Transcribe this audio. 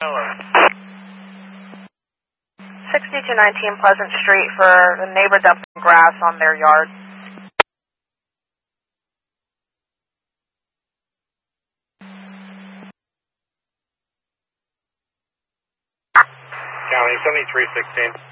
Hello. 6219 Pleasant Street for the neighbor dumping grass on their yard. County 7316.